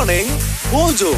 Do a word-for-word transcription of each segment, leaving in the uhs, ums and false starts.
Morning Mojo.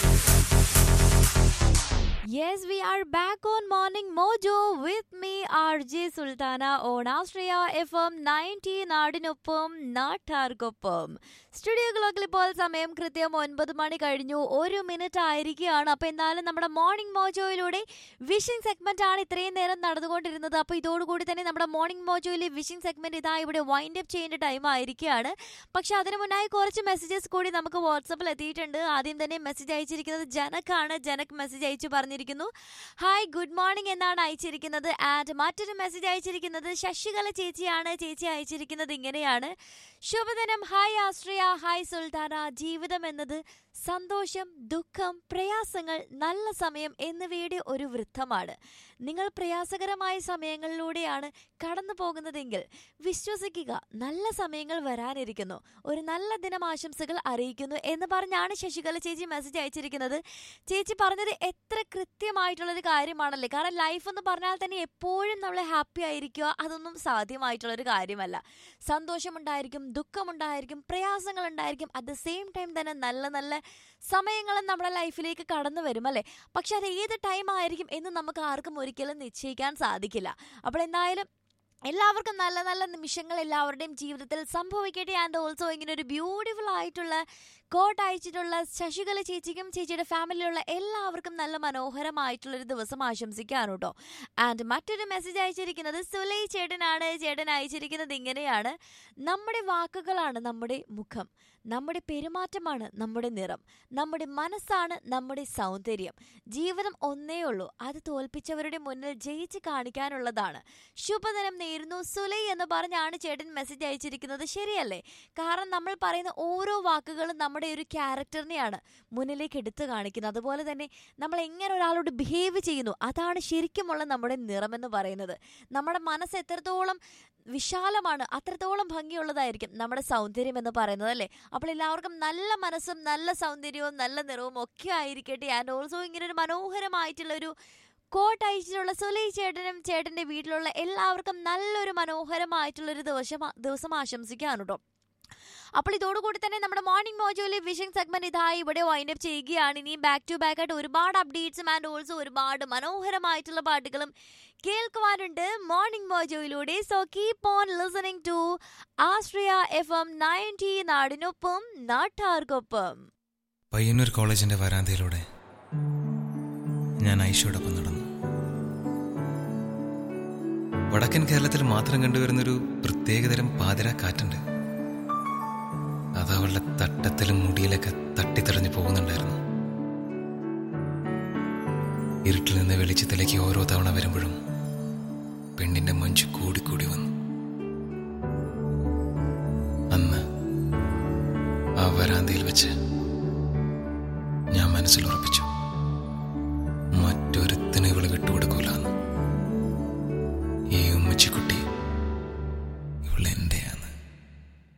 Yes, we are back on Morning Mojo with me, R J Sultana, on Austria F M ninety നാടിനൊപ്പം നാട്ടാർക്കൊപ്പം. Studio ക്ലോക്കിൽ ഇപ്പോൾ സമയം കൃത്യം ഒൻപത് മണി കഴിഞ്ഞു ഒരു മിനിറ്റ് ആയിരിക്കുകയാണ്. അപ്പോൾ എന്നാലും നമ്മുടെ മോർണിംഗ് മോജോയിലൂടെ വിഷിംഗ് സെഗ്മെന്റ് ആണ് ഇത്രയും നേരം നടന്നുകൊണ്ടിരുന്നത്. അപ്പോൾ ഇതോടുകൂടി തന്നെ നമ്മുടെ മോർണിംഗ് മോജോയിലെ വിഷിംഗ് സെഗ്മെന്റ് ഇതാ ഇവിടെ വൈൻഡ് അപ്പ് ചെയ്യേണ്ട ടൈം ആയിരിക്കുകയാണ്. പക്ഷെ അതിനു മുന്നായി കുറച്ച് മെസ്സേജസ് കൂടി നമുക്ക് വാട്സപ്പിൽ എത്തിയിട്ടുണ്ട്. ആദ്യം തന്നെ മെസ്സേജ് അയച്ചിരിക്കുന്നത് ജനക്കാണ്. ജനക് മെസ്സേജ് അയച്ചു പറഞ്ഞിരിക്കുന്നു, ഹായ് ഗുഡ് മോർണിംഗ് എന്നാണ് അയച്ചിരിക്കുന്നത്. ആൻഡ് മറ്റൊരു മെസ്സേജ് അയച്ചിരിക്കുന്നത് ശശികല ചേച്ചിയാണ്. ചേച്ചി അയച്ചിരിക്കുന്നത് ഇങ്ങനെയാണ്, ശുഭദിനം, ഹായ് ആശ്രയ, ഹായ് സുൽത്താന. ജീവിതം എന്നത് സന്തോഷം, ദുഃഖം, പ്രയാസങ്ങൾ, നല്ല സമയം എന്നിവയുടെ ഒരു വൃത്തമാണ്. നിങ്ങൾ പ്രയാസകരമായ സമയങ്ങളിലൂടെയാണ് കടന്നു പോകുന്നതെങ്കിൽ വിശ്വസിക്കുക, നല്ല സമയങ്ങൾ വരാനിരിക്കുന്നു. ഒരു നല്ല ദിനം ആശംസകൾ അറിയിക്കുന്നു എന്ന് പറഞ്ഞാണ് ശശികല ചേച്ചി മെസ്സേജ് അയച്ചിരിക്കുന്നത്. ചേച്ചി പറഞ്ഞത് എത്ര കൃത്യമായിട്ടുള്ളൊരു കാര്യമാണല്ലേ. കാരണം ലൈഫ് എന്ന് പറഞ്ഞാൽ തന്നെ എപ്പോഴും നമ്മൾ ഹാപ്പി ആയിരിക്കുക അതൊന്നും സാധ്യമായിട്ടുള്ളൊരു കാര്യമല്ല. സന്തോഷമുണ്ടായിരിക്കും, ദുഃഖമുണ്ടായിരിക്കും, പ്രയാസങ്ങൾ ഉണ്ടായിരിക്കും. അറ്റ് ദ സെയിം ടൈം തന്നെ നല്ല നല്ല സമയങ്ങളും നമ്മുടെ ലൈഫിലേക്ക് കടന്നു വരും അല്ലേ. പക്ഷെ അത് ഏത് ടൈം ആയിരിക്കും എന്ന് നമുക്ക് ആർക്കും ഒരിക്കലും നിശ്ചയിക്കാൻ സാധിക്കില്ല. അപ്പോൾ എന്തായാലും എല്ലാവർക്കും നല്ല നല്ല നിമിഷങ്ങൾ എല്ലാവരുടെയും ജീവിതത്തിൽ സംഭവിക്കട്ടെ. ആൻഡ് ഓൾസോ ഇങ്ങനെ ഒരു ബ്യൂട്ടിഫുൾ ആയിട്ടുള്ള കോട്ട് അയച്ചിട്ടുള്ള ശശികല ചേച്ചിക്കും ചേച്ചിയുടെ ഫാമിലിയിലുള്ള എല്ലാവർക്കും നല്ല മനോഹരമായിട്ടുള്ളൊരു ദിവസം ആശംസിക്കാണ് കേട്ടോ. ആൻഡ് മറ്റൊരു മെസ്സേജ് അയച്ചിരിക്കുന്നത് സുലൈ ചേട്ടനാണ്. ചേട്ടൻ അയച്ചിരിക്കുന്നത് ഇങ്ങനെയാണ്, നമ്മുടെ വാക്കുകളാണ് നമ്മുടെ മുഖം, നമ്മുടെ പെരുമാറ്റമാണ് നമ്മുടെ നിറം, നമ്മുടെ മനസ്സാണ് നമ്മുടെ സൗന്ദര്യം. ജീവിതം ഒന്നേ ഉള്ളൂ, അത് തോൽപ്പിച്ചവരുടെ മുന്നിൽ ജയിച്ച് കാണിക്കാനുള്ളതാണ്. ശുഭദിനം നേരുന്നു സുലൈ എന്ന് പറഞ്ഞാണ് ചേട്ടൻ മെസ്സേജ് അയച്ചിരിക്കുന്നത്. ശരിയല്ലേ? കാരണം നമ്മൾ പറയുന്ന ഓരോ വാക്കുകളും നമ്മുടെ ഒരു ക്യാരക്ടറിനെയാണ് മുന്നിലേക്ക് എടുത്തു കാണിക്കുന്നത്. അതുപോലെ തന്നെ നമ്മൾ എങ്ങനെ ഒരാളോട് ബിഹേവ് ചെയ്യുന്നു അതാണ് ശരിക്കുമുള്ള നമ്മുടെ നിറമെന്ന് പറയുന്നത്. നമ്മുടെ മനസ്സ് എത്രത്തോളം വിശാലമാണ് അത്രത്തോളം ഭംഗിയുള്ളതായിരിക്കും നമ്മുടെ സൗന്ദര്യം എന്ന് പറയുന്നത് അല്ലേ. അപ്പോൾ എല്ലാവർക്കും നല്ല മനസ്സും നല്ല സൗന്ദര്യവും നല്ല നിറവും ഒക്കെ ആയിരിക്കട്ടെ. ആൻഡ് ഓൾസോ ഇങ്ങനെ ഒരു മനോഹരമായിട്ടുള്ളൊരു കോട്ട് അയച്ചിട്ടുള്ള സുലൈ ചേട്ടനും ചേട്ടൻ്റെ വീട്ടിലുള്ള എല്ലാവർക്കും നല്ലൊരു മനോഹരമായിട്ടുള്ളൊരു ദിവസം ദിവസം ആശംസിക്കാണ് കേട്ടോ. അപ്പോൾ ഇതോടുകൂടി തന്നെ നമ്മുടെ മോർണിംഗ് മോജോയിലെ വിഷിംഗ് സെഗ്മെന്റ് ഇതായി ഇവിടെ വൈൻഡ് അപ്പ് ചെയ്യുകയാണ്. ഇനി ബാക്ക് ടു ബാക്ക് ആയിട്ട് ഒരുപാട് അപ്ഡേറ്റ്സും ആൻഡ് ഓൾസോ ഒരുപാട് മനോഹരമായിട്ടുള്ള പാട്ടുകളും കേൾക്കുവാനുണ്ട് morning മോജോയിലൂടെ. So keep on listening to Ashraya F M ninety നാടിനൊപ്പം നാട്ടാർക്കൊപ്പം. പയ്യന്നൂർ കോളേജിന്റെ വരാന്തയിലൂടെ ഞാൻ ഐഷയോടൊപ്പം നടന്നു. വടക്കൻ കേരളത്തിൽ മാത്രം കണ്ടുവരുന്നൊരു പ്രത്യേകതരം പാതിര കാറ്റുണ്ട്. അത് അവളുടെ തട്ടത്തിലും മുടിയിലൊക്കെ തട്ടിത്തെറിഞ്ഞു പോകുന്നുണ്ടായിരുന്നു. ഇരുട്ടിൽ നിന്ന് വെളിച്ചത്തിലേക്ക് ഓരോ തവണ വരുമ്പോഴും പെണ്ണിന്റെ മഞ്ചു കൂടിക്കൂടി വന്നു. അന്ന് ആ വരാന്തയിൽ വെച്ച് ഞാൻ മനസ്സിൽ ഉറപ്പിച്ചു,